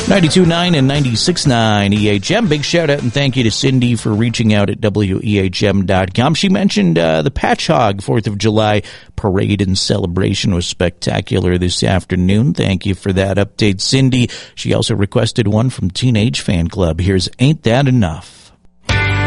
92.9 and 96.9 EHM. Big shout out and thank you to Cindy for reaching out at WEHM.com. She mentioned the Patch Hog 4th of July parade and celebration was spectacular this afternoon. Thank you for that update, Cindy. She also requested one from Teenage Fan Club. Here's Ain't That Enough.